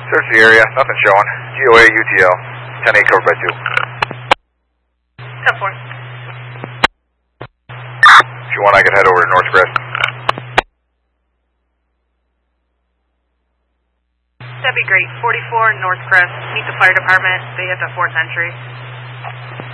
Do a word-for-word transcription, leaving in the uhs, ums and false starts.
Search the area, nothing showing. G O A, U T L, ten eight covered by two. ten four. If you want, I can head over to North Crest. That'd be great. forty-four North Crest. Meet the fire department. They have the fourth entry.